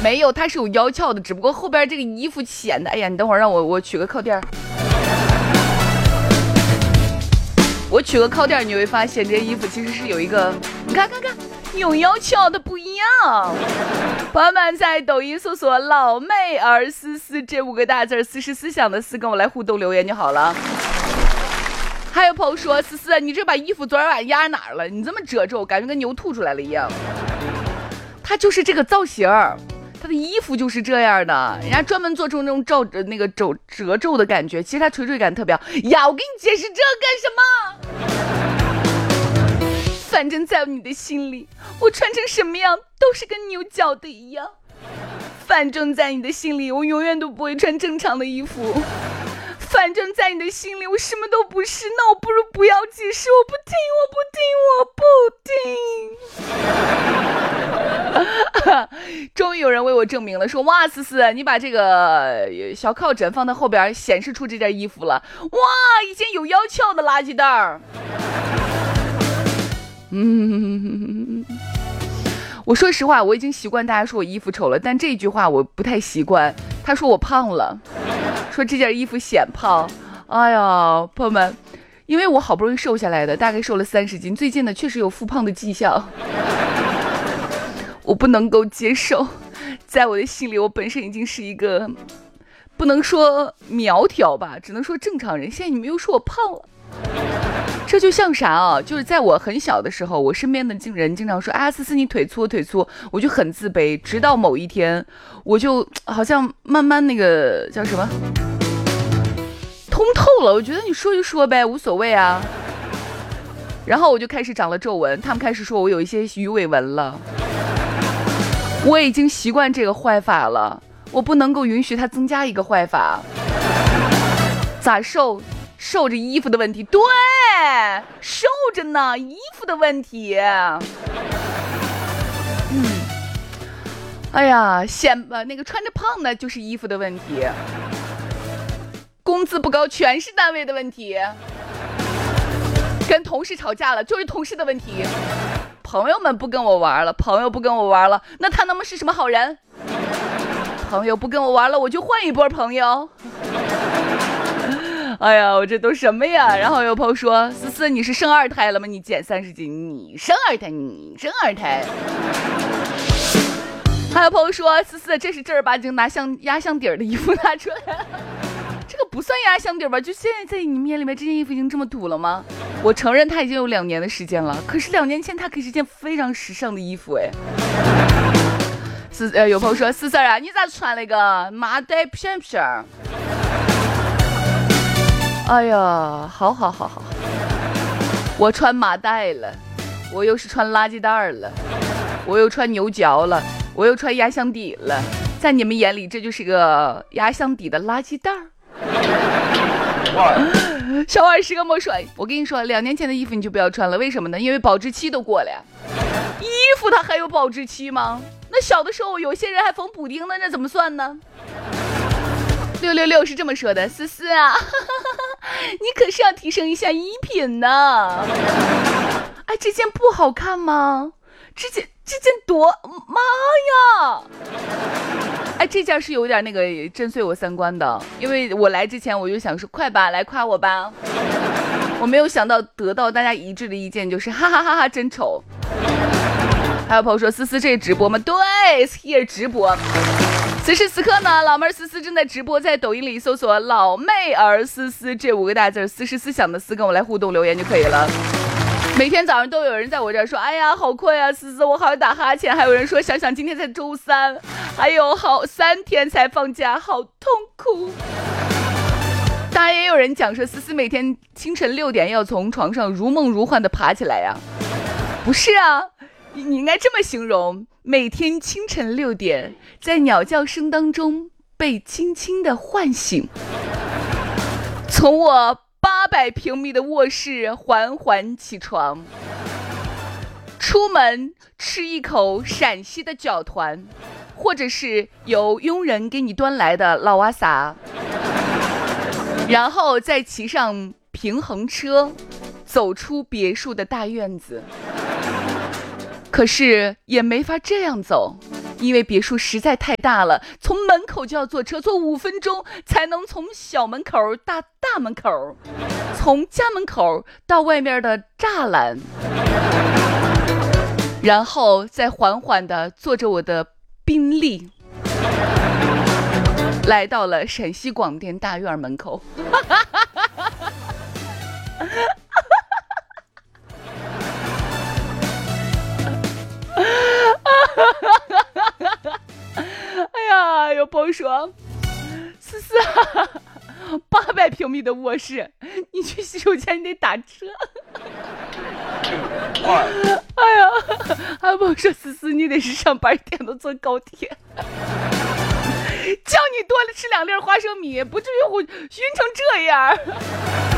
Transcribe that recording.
没有，它是有腰翘的，只不过后边这个衣服显的。哎呀，你等会儿让我取个靠垫。我取个靠垫，你会发现这衣服其实是有一个，你看，有腰翘的不一样。朋友们在抖音搜索老妹儿思思这5个大字，思是思想的思，跟我来互动留言就好了。还有朋友说，思思，你这把衣服昨天晚上压哪儿了？你这么褶皱，感觉跟牛吐出来了一样。它就是这个造型，他的衣服就是这样的，人家专门做出那种褶皱的感觉，其实它垂坠感特别好。呀，我给你解释这干什么？反正在你的心里，我穿成什么样都是跟牛角的一样。反正在你的心里，我永远都不会穿正常的衣服。反正在你的心里，我什么都不是，那我不如不要解释，我不听。终于有人为我证明了，说哇，思思，你把这个小靠枕放在后边，显示出这件衣服了。哇，以前有腰翘的垃圾袋儿。我说实话，我已经习惯大家说我衣服丑了，但这句话我不太习惯。他说我胖了，说这件衣服显胖。哎呀，朋友们，因为我好不容易瘦下来的，大概瘦了30斤，最近呢确实有复胖的迹象，我不能够接受。在我的心里，我本身已经是一个不能说苗条吧，只能说正常人。现在你们又说我胖了，这就像啥啊？就是在我很小的时候，我身边的人经常说啊，思思你腿粗，我就很自卑。直到某一天，我就好像慢慢那个叫什么通透了，我觉得你说就说呗，无所谓啊。然后我就开始长了皱纹，他们开始说我有一些鱼尾纹了。我已经习惯这个坏法了，我不能够允许它增加一个坏法。咋瘦？受着衣服的问题，对，受着呢，衣服的问题。哎呀，那个穿着胖的就是衣服的问题，工资不高全是单位的问题，跟同事吵架了就是同事的问题，朋友们不跟我玩了，那他能不能是什么好人？朋友不跟我玩了，我就换一波朋友。哎呀，我这都什么呀？然后有朋友说，思思你是生2胎了吗？你减30斤，你生二胎。还有朋友说，思思这是正儿八经拿压箱底儿的衣服拿出来了，这个不算压箱底儿吧？就现在在你面里面，这件衣服已经这么土了吗？我承认它已经有2年的时间了，可是2年前它可是件非常时尚的衣服哎。有朋友说，思思啊，你咋穿那个麻袋片片？哎呀，好，我穿麻袋了，我又是穿垃圾袋了，我又穿牛角了，我又穿压箱底了，在你们眼里这就是个压箱底的垃圾袋。小二十个莫说，我跟你说，2年前的衣服你就不要穿了，为什么呢？因为保质期都过了呀。衣服它还有保质期吗？那小的时候有些人还缝补丁呢，那怎么算呢？666是这么说的，思思啊，你可是要提升一下衣品呢。哎，这件不好看吗？这件多，妈呀！哎，这件是有点那个震碎我3观的，因为我来之前我就想说，快吧，来夸我吧。我没有想到得到大家一致的意见，就是哈哈哈哈，真丑。还有朋友说，思思这是直播吗？对，也是直播。此时此刻呢，老妹儿思思正在直播，在抖音里搜索老妹儿思思这5个大字，思是思想的思，跟我来互动留言就可以了。每天早上都有人在我这儿说，哎呀好困啊，思思我好想打哈欠。还有人说，想想今天才周3，还有好3天才放假，好痛苦。当然也有人讲说，思思每天清晨6点要从床上如梦如幻的爬起来呀。不是啊，你应该这么形容，每天清晨6点在鸟叫声当中被轻轻的唤醒，从我800平米的卧室缓缓起床，出门吃一口陕西的饺团，或者是由佣人给你端来的老瓦萨，然后再骑上平衡车走出别墅的大院子。可是也没法这样走， 因为别墅实在太大了，从门口就要坐车，坐5分钟才能从小门口到大门口，从家门口到外面的栅栏，然后再缓缓地坐着我的宾利来到了陕西广电大院门口。哎呀，有朋友说思思啊，800平米的卧室，你去洗手间你得打车。哎呀，还有朋友说思思你得是上班一天都坐高铁，叫你多吃2粒花生米，不至于晕成这样。